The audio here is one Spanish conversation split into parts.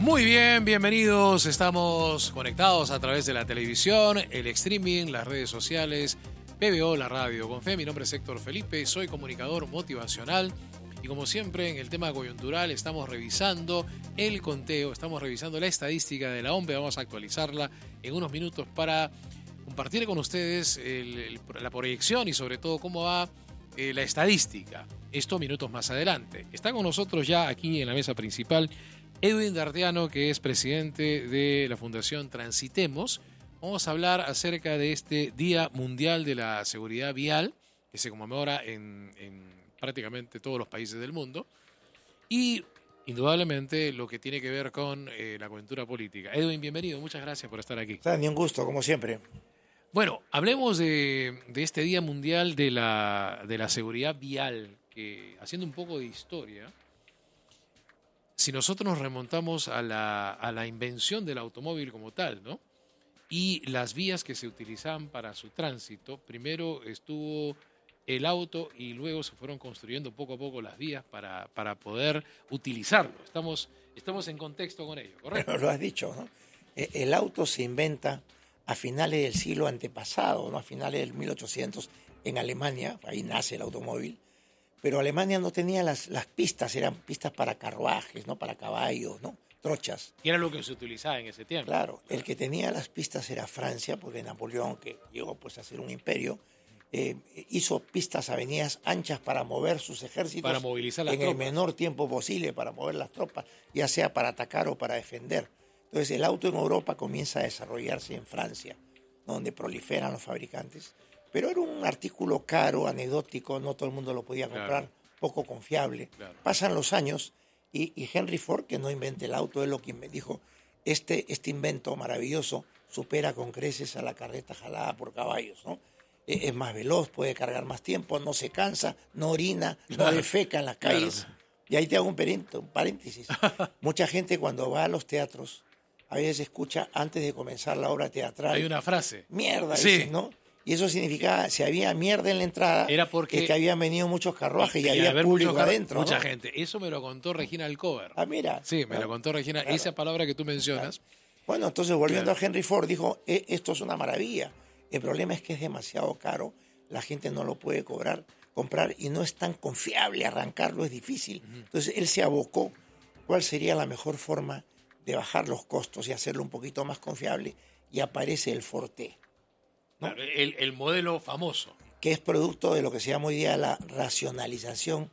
Muy bien, bienvenidos. Estamos conectados a través de la televisión, el streaming, las redes sociales, PBO, la radio. Con fe, mi nombre es Héctor Felipe, soy comunicador motivacional y como siempre en el tema coyuntural estamos revisando el conteo, estamos revisando la estadística de la OMPE. Vamos a actualizarla en unos minutos para compartir con ustedes la proyección y sobre todo cómo va la estadística. Esto minutos más adelante. Está con nosotros ya aquí en la mesa principal Edwin D'Arteano, que es presidente de la Fundación Transitemos. Vamos a hablar acerca de este Día Mundial de la Seguridad Vial, que se conmemora en prácticamente todos los países del mundo, y indudablemente lo que tiene que ver con la coyuntura política. Edwin, bienvenido, muchas gracias por estar aquí. Ni un gusto, como siempre. Bueno, hablemos de este Día Mundial de la Seguridad Vial, que haciendo un poco de historia, si nosotros nos remontamos a la invención del automóvil como tal, ¿no? Y las vías que se utilizaban para su tránsito, primero estuvo el auto y luego se fueron construyendo poco a poco las vías para poder utilizarlo. Estamos en contexto con ello, ¿correcto? Lo has dicho, ¿no? El auto se inventa a finales del siglo antepasado, ¿no? A finales del 1800 en Alemania, ahí nace el automóvil. Pero Alemania no tenía las pistas, eran pistas para carruajes, ¿no? Para caballos, ¿no? Trochas. Y era lo que se utilizaba en ese tiempo. Claro, el que tenía las pistas era Francia, porque Napoleón, que llegó pues a ser un imperio, hizo pistas, avenidas anchas para mover sus ejércitos para movilizar las en tropas. El menor tiempo posible, para mover las tropas, ya sea para atacar o para defender. Entonces el auto en Europa comienza a desarrollarse en Francia, donde proliferan los fabricantes. Pero era un artículo caro, anecdótico, no todo el mundo lo podía comprar, claro, poco confiable. Claro. Pasan los años y Henry Ford, que no inventa el auto, es lo que me dijo, este invento maravilloso supera con creces a la carreta jalada por caballos, ¿no? Es más veloz, puede cargar más tiempo, no se cansa, no orina, claro, no defeca en las calles. Claro. Y ahí te hago un paréntesis. Mucha gente cuando va a los teatros, a veces escucha antes de comenzar la obra teatral. Hay una frase. Mierda, sí, dicen, ¿no? Y eso significaba, si había mierda en la entrada, era porque es que habían venido muchos carruajes y había público adentro. Mucha ¿no? gente. Eso me lo contó Regina Alcover. Ah, mira. Sí, me lo contó Regina. Claro. Esa palabra que tú mencionas. Claro. Bueno, entonces volviendo a Henry Ford, dijo, esto es una maravilla. El problema es que es demasiado caro, la gente no lo puede comprar y no es tan confiable, arrancarlo es difícil. Entonces él se abocó cuál sería la mejor forma de bajar los costos y hacerlo un poquito más confiable, y aparece el Forte, ¿no? Claro, el modelo famoso. Que es producto de lo que se llama hoy día la racionalización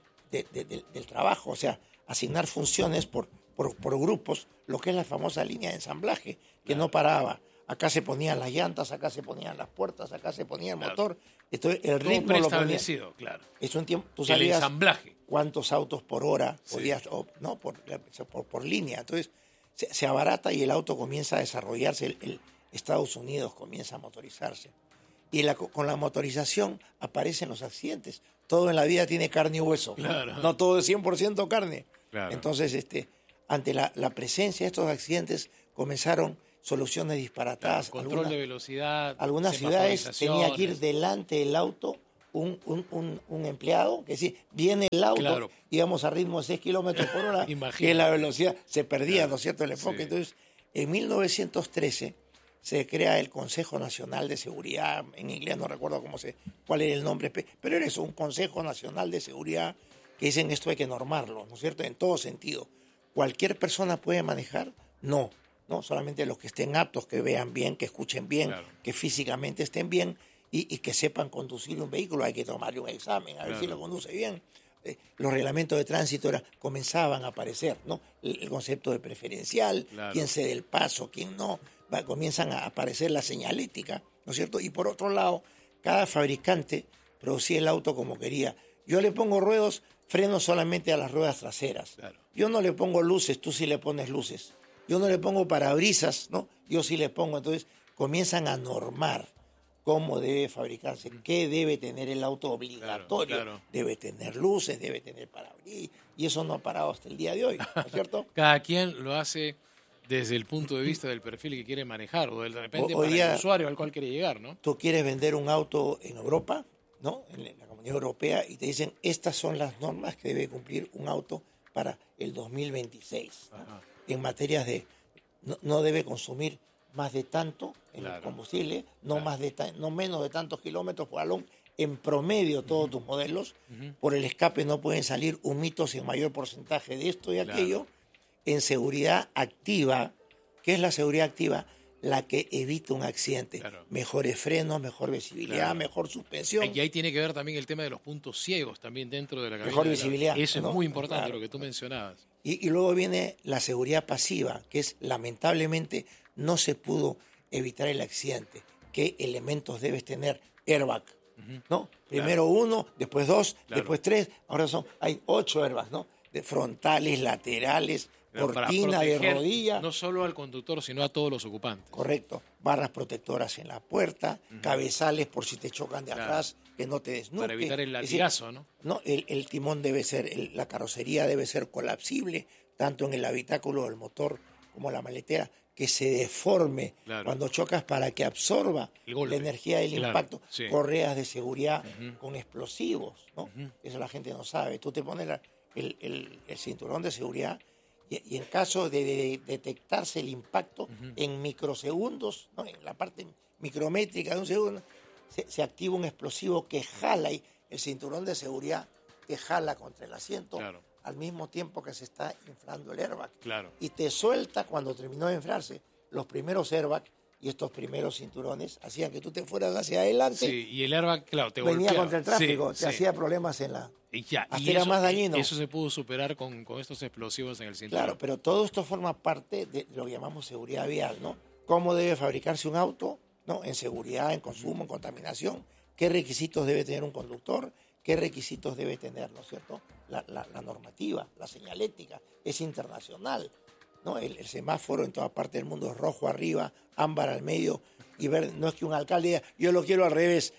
del trabajo, o sea, asignar funciones por grupos, lo que es la famosa línea de ensamblaje, que claro, no paraba. Acá se ponían las llantas, acá se ponían las puertas, acá se ponía el motor. Entonces, el ritmo preestablecido, claro. Es un tiempo, tú sabías el ensamblaje. Cuántos autos por hora podías, sí, no, por línea. Entonces, se abarata y el auto comienza a desarrollarse. Estados Unidos comienza a motorizarse. Y con la motorización aparecen los accidentes. Todo en la vida tiene carne y hueso. Claro. No todo es 100% carne. Claro. Entonces, ante la presencia de estos accidentes, comenzaron soluciones disparatadas. Claro, control de velocidad. Algunas ciudades tenía que ir delante del auto un empleado, que sí, viene el auto, claro, íbamos a ritmo de 6 kilómetros por hora, y la velocidad se perdía, claro, ¿no es cierto?, el enfoque. Sí. Entonces, en 1913 se crea el Consejo Nacional de Seguridad, en inglés no recuerdo cuál era el nombre, pero era eso, un Consejo Nacional de Seguridad, que dicen esto hay que normarlo, ¿no es cierto?, en todo sentido. ¿Cualquier persona puede manejar? No, solamente los que estén aptos, que vean bien, que escuchen bien, claro, que físicamente estén bien y que sepan conducir un vehículo. Hay que tomarle un examen, a ver, claro, si lo conduce bien. Los reglamentos de tránsito comenzaban a aparecer, ¿no? El concepto de preferencial, claro, quién cede el paso, quién no, comienzan a aparecer la señalética, ¿no es cierto? Y por otro lado, cada fabricante producía el auto como quería. Yo le pongo frenos solamente a las ruedas traseras. Claro. Yo no le pongo luces, tú sí le pones luces. Yo no le pongo parabrisas, ¿no? Yo sí le pongo. Entonces comienzan a normar cómo debe fabricarse, qué debe tener el auto obligatorio. Claro, claro. Debe tener luces, debe tener parabrisas, y eso no ha parado hasta el día de hoy, ¿no es cierto? Cada quien lo hace desde el punto de vista del perfil que quiere manejar, o de repente para el usuario al cual quiere llegar, ¿no? Tú quieres vender un auto en Europa, ¿no? En la Comunidad Europea, y te dicen, estas son las normas que debe cumplir un auto para el 2026, ¿no? En materias de no debe consumir más de tanto en el combustible, no menos de tantos kilómetros por galón, en promedio todos tus modelos. Por el escape no pueden salir humitos en mayor porcentaje de esto y aquello. En seguridad activa, ¿qué es la seguridad activa? La que evita un accidente. Mejores frenos, mejor visibilidad, mejor suspensión. Y ahí tiene que ver también el tema de los puntos ciegos también dentro de la cabina. Mejor visibilidad. Eso es muy importante, lo que tú mencionabas. Y luego viene la seguridad pasiva, que es, lamentablemente, no se pudo evitar el accidente. ¿Qué elementos debes tener? Airbag, ¿no? Primero 1, después 2, después 3, ahora hay 8 airbags, ¿no? De frontales, laterales, cortina de rodilla. No solo al conductor, sino a todos los ocupantes. Correcto. Barras protectoras en la puerta, cabezales por si te chocan de atrás, que no te desnuque. Para evitar el latigazo, ¿no? No, el timón debe ser, la carrocería debe ser colapsible, tanto en el habitáculo del motor como la maletera, que se deforme cuando chocas para que absorba la energía del impacto. Correas de seguridad con explosivos, ¿no? Eso la gente no sabe. Tú te pones el cinturón de seguridad y en caso de detectarse el impacto en microsegundos, ¿no? En la parte micrométrica de un segundo, se activa un explosivo que jala y el cinturón de seguridad te jala contra el asiento al mismo tiempo que se está inflando el airbag. Y te suelta cuando terminó de inflarse. Los primeros airbags y estos primeros cinturones hacían que tú te fueras hacia adelante. Sí, y el airbag, te venía golpeaba. Contra el tráfico, te hacía problemas en la... Y era más dañino. Eso se pudo superar con estos explosivos en el cinturón. Claro, pero todo esto forma parte de lo que llamamos seguridad vial, ¿no? Cómo debe fabricarse un auto, ¿no? En seguridad, en consumo, en contaminación. ¿Qué requisitos debe tener un conductor? ¿Qué requisitos debe tener, ¿no es cierto? La normativa, la señalética, es internacional, ¿no? El semáforo en toda parte del mundo es rojo arriba, ámbar al medio y verde. No es que un alcalde diga, yo lo quiero al revés,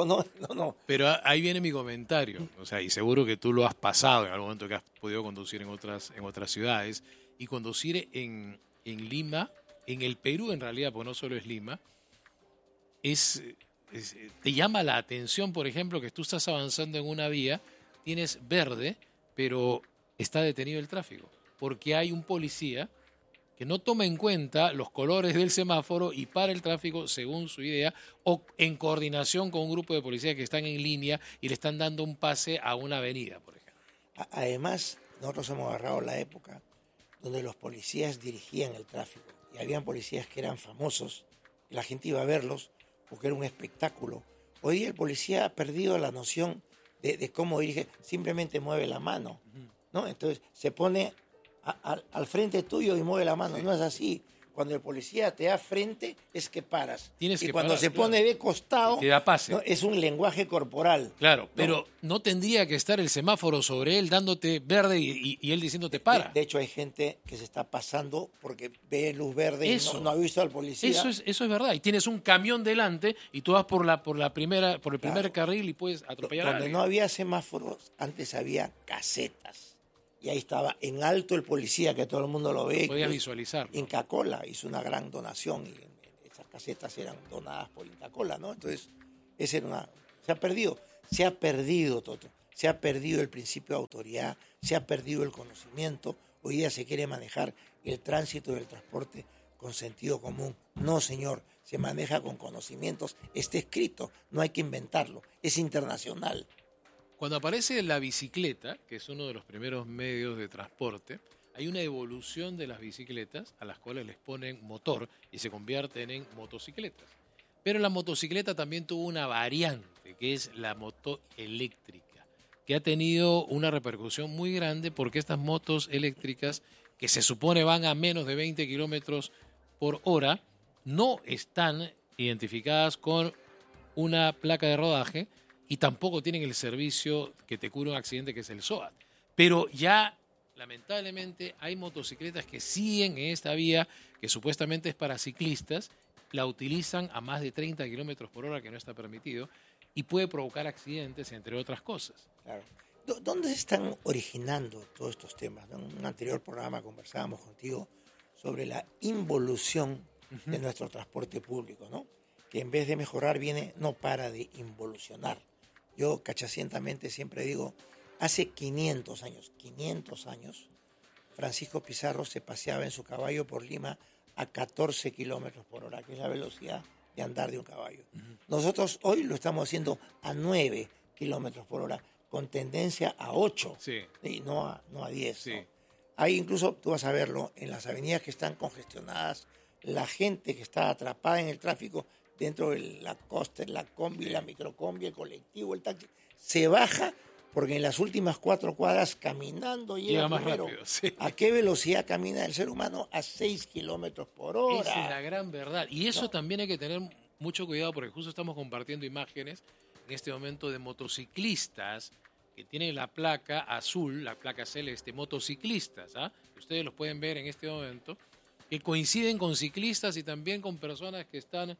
no. Pero ahí viene mi comentario, o sea, y seguro que tú lo has pasado en algún momento que has podido conducir en otras ciudades, y conducir en Lima, en el Perú en realidad, porque no solo es Lima, te llama la atención, por ejemplo, que tú estás avanzando en una vía, tienes verde, pero está detenido el tráfico, porque hay un policía que no toma en cuenta los colores del semáforo y para el tráfico según su idea, o en coordinación con un grupo de policías que están en línea y le están dando un pase a una avenida, por ejemplo. Además, nosotros hemos agarrado la época donde los policías dirigían el tráfico y habían policías que eran famosos y la gente iba a verlos porque era un espectáculo. Hoy el policía ha perdido la noción de cómo dirige, simplemente mueve la mano, ¿no? Entonces se pone al frente tuyo y mueve la mano. No es así. Cuando el policía te da frente es que paras. Cuando se pone de costado, te da pase. ¿no? Es un lenguaje corporal. Claro, pero no tendría que estar el semáforo sobre él dándote verde y él diciéndote para. De hecho, hay gente que se está pasando porque ve luz verde y no ha visto al policía. Eso es verdad. Y tienes un camión delante y tú vas por el primer carril y puedes atropellar a alguien. Donde no había semáforos, antes había casetas. Y ahí estaba en alto el policía, que todo el mundo lo ve. Podías visualizar. Inca Kola hizo una gran donación y esas casetas eran donadas por Inca Kola, ¿no? Entonces, se ha perdido, Toto. Se ha perdido el principio de autoridad, se ha perdido el conocimiento. Hoy día se quiere manejar el tránsito del transporte con sentido común. No, señor, se maneja con conocimientos. Está escrito, no hay que inventarlo. Es internacional. Cuando aparece la bicicleta, que es uno de los primeros medios de transporte, hay una evolución de las bicicletas a las cuales les ponen motor y se convierten en motocicletas. Pero la motocicleta también tuvo una variante, que es la moto eléctrica, que ha tenido una repercusión muy grande porque estas motos eléctricas, que se supone van a menos de 20 kilómetros por hora, no están identificadas con una placa de rodaje, y tampoco tienen el servicio que te cura un accidente, que es el SOAT. Pero ya, lamentablemente, hay motocicletas que siguen en esta vía, que supuestamente es para ciclistas, la utilizan a más de 30 kilómetros por hora, que no está permitido, y puede provocar accidentes, entre otras cosas. Claro. ¿Dónde se están originando todos estos temas? En un anterior programa conversábamos contigo sobre la involución de nuestro transporte público, ¿no? Que en vez de mejorar no para de involucionar. Yo cachacientamente siempre digo Hace 500 años, Francisco Pizarro se paseaba en su caballo por Lima a 14 kilómetros por hora, que es la velocidad de andar de un caballo. Nosotros hoy lo estamos haciendo a 9 kilómetros por hora, con tendencia a 8, sí. Y no a 10. Sí. ¿No? Hay incluso, tú vas a verlo, en las avenidas que están congestionadas, la gente que está atrapada en el tráfico, dentro de la coaster, la combi, la microcombi, el colectivo, el taxi, se baja porque en las últimas 4 cuadras caminando llega más primero. rápido. Sí. ¿A qué velocidad camina el ser humano? A 6 kilómetros por hora. Esa es la gran verdad. Y eso también hay que tener mucho cuidado porque justo estamos compartiendo imágenes en este momento de motociclistas que tienen la placa azul, la placa celeste, motociclistas, ¿ah? Ustedes los pueden ver en este momento, que coinciden con ciclistas y también con personas que están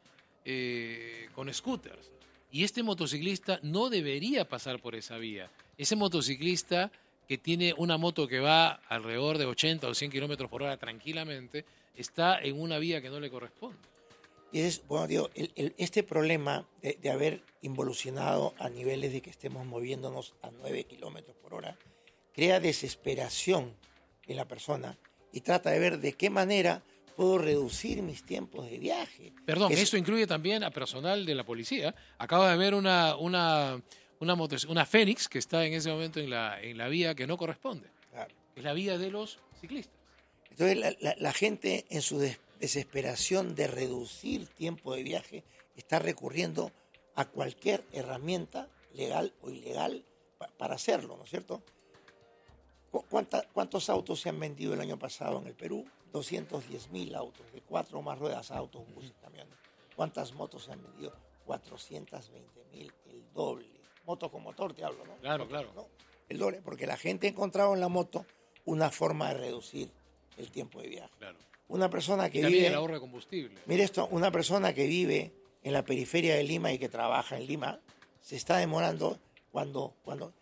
con scooters. Y este motociclista no debería pasar por esa vía. Ese motociclista que tiene una moto que va alrededor de 80 o 100 kilómetros por hora tranquilamente, está en una vía que no le corresponde. Y bueno, digo, este problema de haber involucionado a niveles de que estemos moviéndonos a 9 kilómetros por hora crea desesperación en la persona y trata de ver de qué manera puedo reducir mis tiempos de viaje. Perdón, esto incluye también a personal de la policía. Acabo de ver una Fénix que está en ese momento en la vía que no corresponde. Claro. Es la vía de los ciclistas. Entonces la gente en su desesperación de reducir tiempo de viaje está recurriendo a cualquier herramienta legal o ilegal para hacerlo, ¿no es cierto? ¿Cuántos autos se han vendido el año pasado en el Perú? 210.000 autos, de 4 más ruedas, autobuses, camiones. ¿Cuántas motos se han vendido? 420.000, el doble. Moto con motor te hablo, ¿no? Claro, claro. ¿No? El doble, porque la gente ha encontrado en la moto una forma de reducir el tiempo de viaje. Claro. Una persona que también vive... el ahorro de combustible. Mire esto, una persona que vive en la periferia de Lima y que trabaja en Lima, se está demorando cuando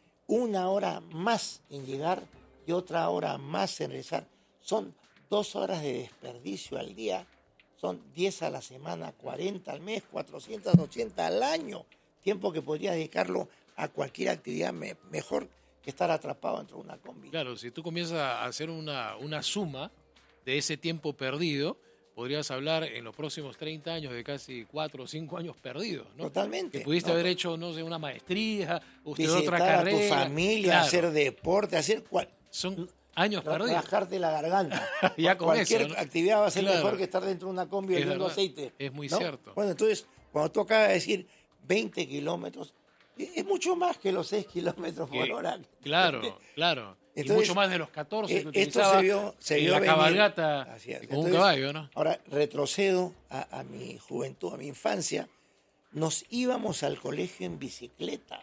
1 hora más en llegar y otra hora más en regresar. Son 2 horas de desperdicio al día, son 10 a la semana, 40 al mes, 480 al año. Tiempo que podría dedicarlo a cualquier actividad mejor que estar atrapado dentro de una combi. Claro, si tú comienzas a hacer una suma de ese tiempo perdido, podrías hablar en los próximos 30 años de casi 4 o 5 años perdidos, ¿no? Totalmente. Que pudiste haber hecho, no sé, una maestría, visitar otra carrera. A tu familia, claro. Hacer deporte, Son años perdidos. Rajarte la garganta. Ya con cualquier eso, ¿no? actividad va a ser mejor que estar dentro de una combi oliendo aceite. Es muy ¿no? cierto. Bueno, entonces, cuando tú acabas de decir 20 kilómetros, es mucho más que los 6 kilómetros por hora. Claro, claro. Entonces, y mucho más de los 14 que esto utilizaba se vio la venir. cabalgata con un caballo, ¿no? Ahora, retrocedo a mi juventud, a mi infancia. Nos íbamos al colegio en bicicleta.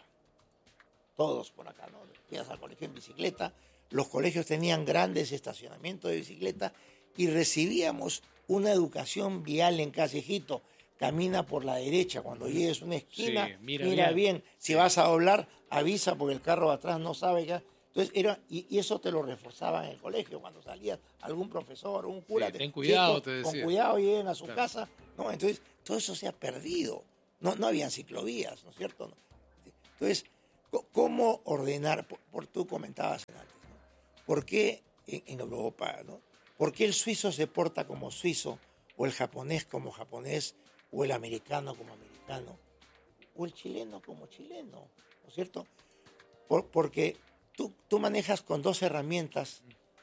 Todos por acá, ¿no? Ibas al colegio en bicicleta. Los colegios tenían grandes estacionamientos de bicicleta y recibíamos una educación vial en Casejito. Camina por la derecha, cuando llegues a una esquina, mira bien. Si vas a doblar, avisa porque el carro de atrás no sabe ya. Entonces y eso te lo reforzaba en el colegio, cuando salías algún profesor, un cura. Ten cuidado, te decía. Con cuidado lleguen a su casa. No, entonces, todo eso se ha perdido. No habían ciclovías, ¿no es cierto? Entonces, ¿cómo ordenar? Tú comentabas antes, ¿no? ¿Por qué en Europa, ¿no? ¿Por qué el suizo se porta como suizo, o el japonés como japonés, o el americano como americano, o el chileno como chileno, ¿no es cierto? Porque tú manejas con 2 herramientas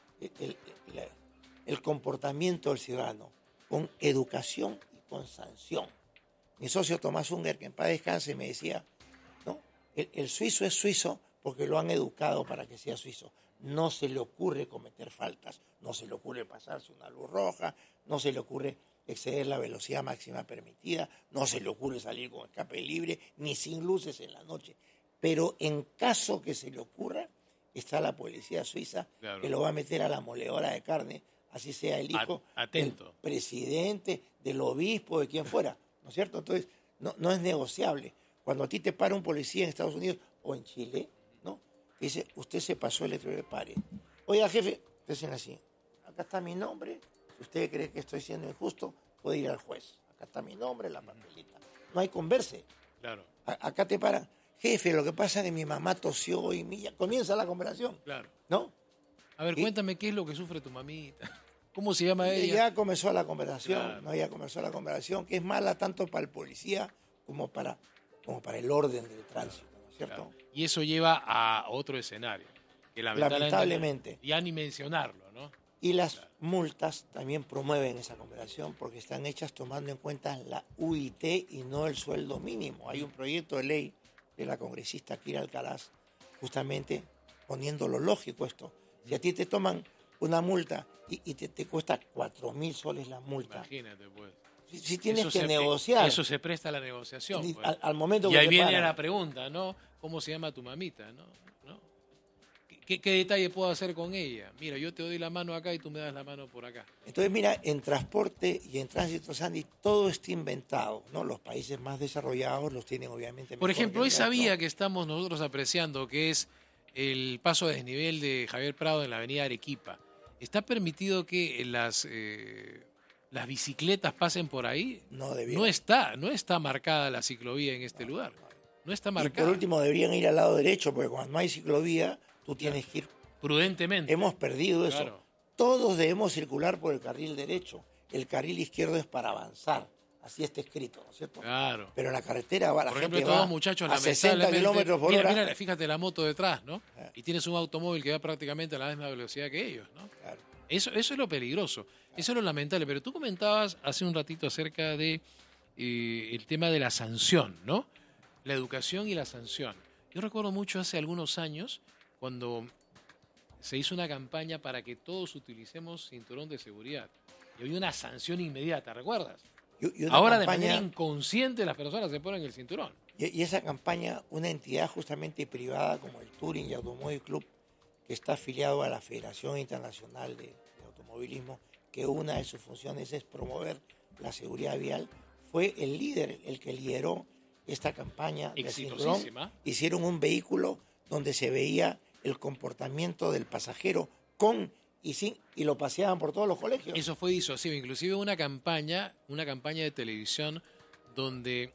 el comportamiento del ciudadano, con educación y con sanción. Mi socio Tomás Unger, que en paz descanse, me decía, ¿no? El suizo es suizo porque lo han educado para que sea suizo. No se le ocurre cometer faltas, no se le ocurre pasarse una luz roja, no se le ocurre exceder la velocidad máxima permitida, no se le ocurre salir con escape libre, ni sin luces en la noche. Pero en caso que se le ocurra, está la policía suiza, claro, que lo va a meter a la moledora de carne, así sea el hijo del presidente, del obispo, de quien fuera, ¿no es cierto? Entonces, no es negociable. Cuando a ti te para un policía en Estados Unidos o en Chile, ¿no? Dice, usted se pasó el letrero de pare. Oiga, jefe, dicen así, acá está mi nombre, si usted cree que estoy siendo injusto, puede ir al juez. Acá está mi nombre, la papelita. No hay converse. Claro. Acá te paran. jefe, lo que pasa es que mi mamá tosió y ya comienza la conversación. Claro. ¿No? A ver, cuéntame qué es lo que sufre tu mamita. ¿Cómo se llama ella? Ya comenzó la conversación, Claro. ¿no? Ya comenzó la conversación, que es mala tanto para el policía como para el orden del tránsito, ¿no es cierto? Claro. Y eso lleva a otro escenario, que lamentablemente. Ya ni mencionarlo, ¿no? Y las multas también promueven esa conversación porque están hechas tomando en cuenta la UIT y no el sueldo mínimo. Hay un proyecto de ley de la congresista Kira Alcaraz justamente poniendo lo lógico esto. Si a ti te toman una multa y te cuesta 4.000 soles la multa. Imagínate, pues. Si tienes que negociar. Eso se presta a la negociación. Pues. Al momento y que ahí te viene paran. la pregunta, ¿no? ¿Cómo se llama tu mamita? ¿No? ¿Qué detalle puedo hacer con ella? Mira, yo te doy la mano acá y tú me das la mano por acá. Entonces, mira, en transporte y en tránsito, Sandy, todo está inventado, ¿no? Los países más desarrollados los tienen obviamente mejor. Por ejemplo, esa nuestro. vía que estamos nosotros apreciando, que es el paso de desnivel de Javier Prado en la avenida Arequipa, ¿está permitido que las bicicletas pasen por ahí? No debería. No está marcada la ciclovía en este lugar. No está marcada. Y por último, deberían ir al lado derecho, porque cuando no hay ciclovía, tú tienes que ir prudentemente. Hemos perdido eso. Claro. Todos debemos circular por el carril derecho. El carril izquierdo es para avanzar. Así está escrito, ¿no es cierto? Claro. Pero en la carretera va la por gente ejemplo, todos va muchachos, a 60 kilómetros por hora. Mira, fíjate la moto detrás, ¿no? Y tienes un automóvil que va prácticamente a la misma velocidad que ellos, ¿no? Claro. Eso es lo peligroso. Eso es lo lamentable. Pero tú comentabas hace un ratito acerca de el tema de la sanción, ¿no? La educación y la sanción. Yo recuerdo mucho hace algunos años cuando se hizo una campaña para que todos utilicemos cinturón de seguridad. Y había una sanción inmediata, ¿recuerdas? Ahora de manera inconsciente las personas se ponen el cinturón. Y esa campaña, una entidad justamente privada como el Touring y Automóvil Club, que está afiliado a la Federación Internacional de Automovilismo, que una de sus funciones es promover la seguridad vial, fue el líder, el que lideró esta campaña del cinturón. Hicieron un vehículo donde se veía el comportamiento del pasajero con y sin, y lo paseaban por todos los colegios. Eso fue disuasivo, inclusive una campaña de televisión donde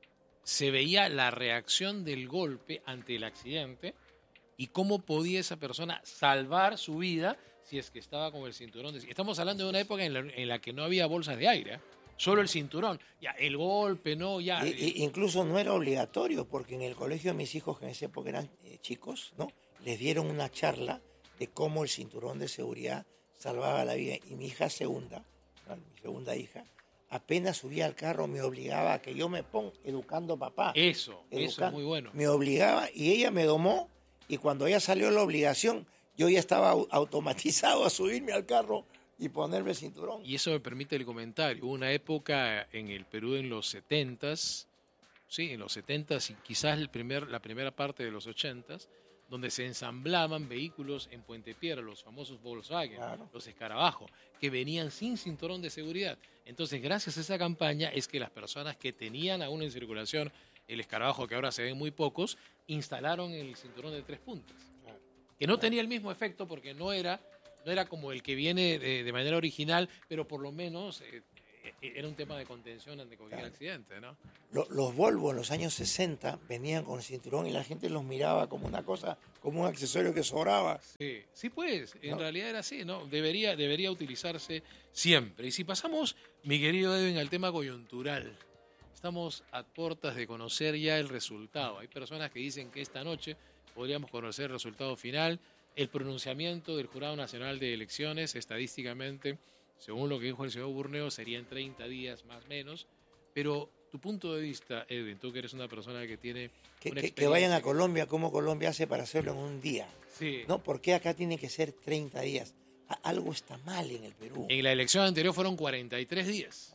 se veía la reacción del golpe ante el accidente y cómo podía esa persona salvar su vida si es que estaba con el cinturón. Estamos hablando de una época en la que no había bolsas de aire, ¿eh? Solo el cinturón, ya el golpe, no, ya. Incluso no era obligatorio, porque en el colegio de mis hijos, que en esa época eran chicos, ¿no? Les dieron una charla de cómo el cinturón de seguridad salvaba la vida. Y mi hija segunda, mi segunda hija, apenas subía al carro me obligaba a que yo me ponga educando papá. Eso es muy bueno. Me obligaba y ella me domó y cuando ya salió la obligación, yo ya estaba automatizado a subirme al carro y ponerme el cinturón. Y eso me permite el comentario. Hubo una época en el Perú en los 70s, sí, en los 70s y quizás la primera parte de los 80s, donde se ensamblaban vehículos en Puente Piedra, los famosos Volkswagen, claro, los Escarabajo, que venían sin cinturón de seguridad. Entonces, gracias a esa campaña es que las personas que tenían aún en circulación el Escarabajo, que ahora se ven muy pocos, instalaron el cinturón de 3 puntas, claro, que no tenía el mismo efecto porque no era como el que viene de manera original, pero por lo menos era un tema de contención ante cualquier accidente, ¿no? Los Volvo en los años 60 venían con el cinturón y la gente los miraba como una cosa, como un accesorio que sobraba. Sí, pues, en realidad era así, ¿no? Debería utilizarse siempre. Y si pasamos, mi querido Edwin, al tema coyuntural, estamos a puertas de conocer ya el resultado. Hay personas que dicen que esta noche podríamos conocer el resultado final. El pronunciamiento del Jurado Nacional de Elecciones, estadísticamente, según lo que dijo el señor Burneo, serían 30 días más o menos. Pero tu punto de vista, Edwin, tú que eres una persona que tiene que vayan a Colombia, como Colombia hace para hacerlo en un día. Sí. ¿No? ¿Por qué acá tiene que ser 30 días? Algo está mal en el Perú. En la elección anterior fueron 43 días.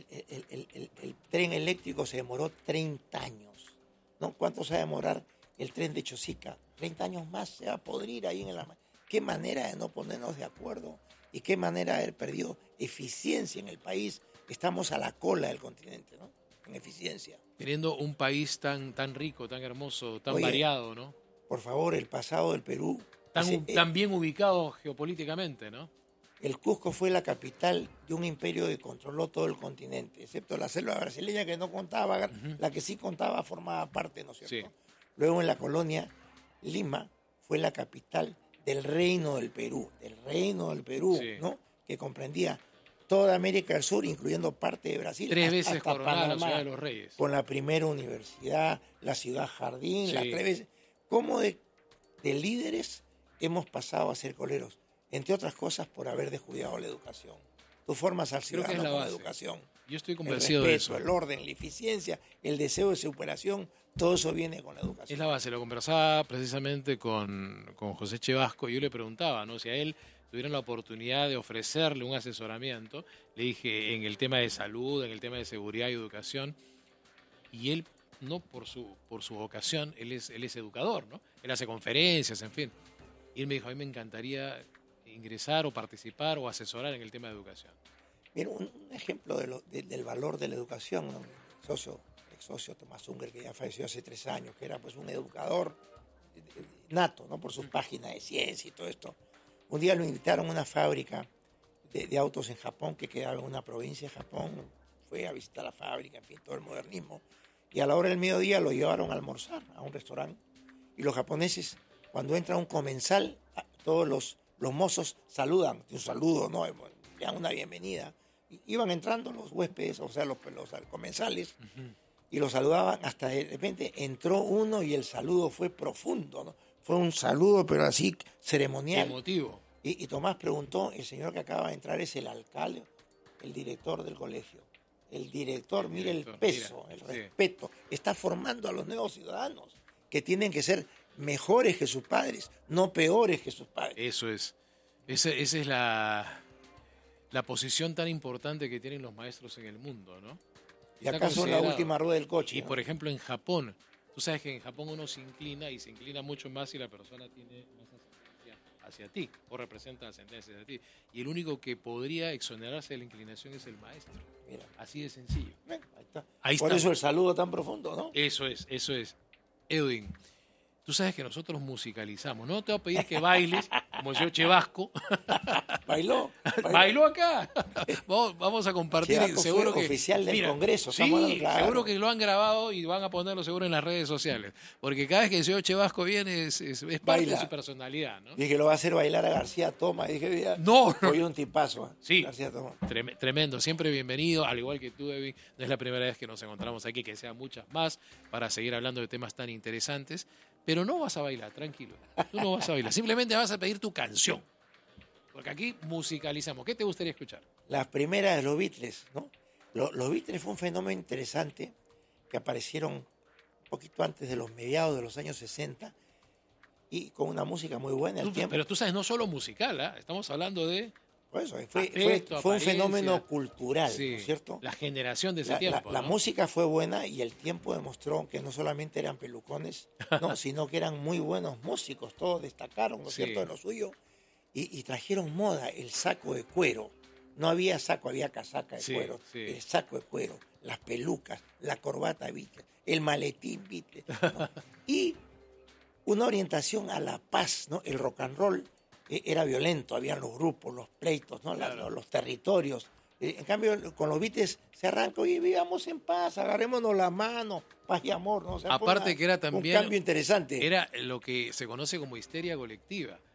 El tren eléctrico se demoró 30 años. ¿No? ¿Cuánto se va a demorar el tren de Chosica? 30 años más se va a podrir ahí en la... Qué manera de no ponernos de acuerdo y qué manera de haber perdido eficiencia en el país. Estamos a la cola del continente, ¿no? En eficiencia. Teniendo un país tan rico, tan hermoso, tan variado, ¿no? Por favor, el pasado del Perú... Tan bien ubicado geopolíticamente, ¿no? El Cusco fue la capital de un imperio que controló todo el continente, excepto la selva brasileña que no contaba, la que sí contaba formaba parte, ¿no es cierto? Sí. Luego en la colonia, Lima fue la capital del Reino del Perú, sí, ¿no? Que comprendía toda América del Sur, incluyendo parte de Brasil. 3 veces coronada la Ciudad de los Reyes. Con la primera universidad, la ciudad jardín, sí. Las 3 veces. ¿Cómo de líderes hemos pasado a ser coleros? Entre otras cosas, por haber descuidado la educación. Tú formas al ciudadano con la educación. Yo estoy convencido de eso. El orden, la eficiencia, el deseo de superación, todo eso viene con la educación. Es la base. Lo conversaba precisamente con José Chevasco y yo le preguntaba, ¿no? Si a él tuvieran la oportunidad de ofrecerle un asesoramiento, le dije en el tema de salud, en el tema de seguridad y educación, y él, no por su vocación, él es educador, ¿no? Él hace conferencias, en fin. Y él me dijo, a mí me encantaría ingresar o participar o asesorar en el tema de educación. Mira, un ejemplo del valor de la educación, ¿no? Ex socio Tomás Unger, que ya falleció hace 3 años, que era pues un educador nato, ¿no? Por sus páginas de ciencia y todo esto. Un día lo invitaron a una fábrica de autos en Japón, que quedaba en una provincia de Japón. Fue a visitar la fábrica, en fin, todo el modernismo. Y a la hora del mediodía lo llevaron a almorzar a un restaurante. Y los japoneses, cuando entra un comensal, todos los mozos saludan, un saludo, ¿no? Le dan una bienvenida. Iban entrando los huéspedes, o sea, los comensales, y los saludaban, hasta de repente entró uno y el saludo fue profundo, ¿no? Fue un saludo, pero así ceremonial. Emotivo. Y Tomás preguntó, el señor que acaba de entrar es el alcalde, el director del colegio. El director, mire el peso, el respeto. Está formando a los nuevos ciudadanos, que tienen que ser mejores que sus padres, no peores que sus padres. Eso es. Esa es la posición tan importante que tienen los maestros en el mundo, ¿no? Y acaso la última rueda del coche. Y ¿no? por ejemplo en Japón, tú sabes que en Japón uno se inclina mucho más si la persona tiene más ascendencia hacia ti o representa ascendencia hacia ti. Y el único que podría exonerarse de la inclinación es el maestro. Mira. Así de sencillo. Bien, ahí está. Por eso el saludo tan profundo, ¿no? Eso es. Edwin, tú sabes que nosotros musicalizamos. No te voy a pedir que bailes como el señor Chevasco. Bailó acá. Vamos a compartir. Chevasco seguro fue que oficial del Congreso. Sí, claro. Seguro que lo han grabado y van a ponerlo seguro en las redes sociales. Porque cada vez que el señor Chevasco viene es parte de su personalidad, ¿no? Dije, lo va a hacer bailar a García Toma. Dije, no. Soy un tipazo. Sí. García Toma. Tremendo. Siempre bienvenido. Al igual que tú, Edwin. No es la primera vez que nos encontramos aquí, que sean muchas más para seguir hablando de temas tan interesantes. Pero no vas a bailar, tranquilo. Tú no vas a bailar. Simplemente vas a pedir tu canción. Porque aquí musicalizamos. ¿Qué te gustaría escuchar? Las primeras de los Beatles, ¿no? Los Beatles fue un fenómeno interesante que aparecieron un poquito antes de los mediados de los años 60 y con una música muy buena. Pero tú sabes, no solo musical, ¿eh? Estamos hablando de... Por eso, fue un fenómeno cultural, sí, ¿no es cierto? La generación de ese tiempo. La música fue buena y el tiempo demostró que no solamente eran pelucones, ¿no? sino que eran muy buenos músicos. Todos destacaron, ¿no es cierto?, en lo suyo. Y trajeron moda el saco de cuero. No había saco, había casaca de cuero. Sí. El saco de cuero, las pelucas, la corbata Beatles, el maletín Beatles, ¿no? Y una orientación a la paz, ¿no? El rock and roll era violento, habían los grupos, los pleitos, ¿no? Claro. Los territorios. En cambio, con los Beatles se arranca y vivamos en paz, agarrémonos la mano, paz y amor, ¿no? O sea, aparte que era también un cambio interesante. Era lo que se conoce como histeria colectiva.